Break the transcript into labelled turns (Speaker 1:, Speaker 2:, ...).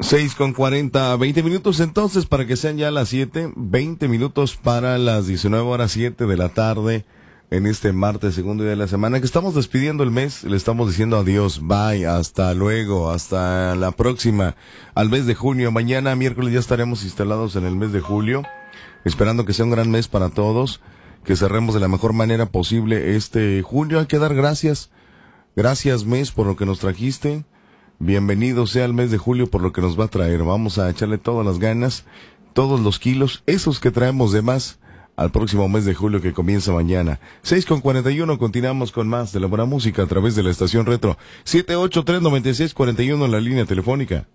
Speaker 1: 6:40, 20 minutos entonces para que sean ya las 7, 20 minutos para las 19 horas 7 de la tarde en este martes, segundo día de la semana, que estamos despidiendo el mes, le estamos diciendo adiós, bye, hasta luego, hasta la próxima, al mes de junio. Mañana, miércoles, ya estaremos instalados en el mes de julio, esperando que sea un gran mes para todos, que cerremos de la mejor manera posible este junio. Hay que dar gracias mes por lo que nos trajiste. Bienvenido sea el mes de julio por lo que nos va a traer. Vamos a echarle todas las ganas, todos los kilos, esos que traemos de más, al próximo mes de julio que comienza mañana. 6:41, continuamos con más de la buena música a través de la estación Retro. 783-9641 en la línea telefónica.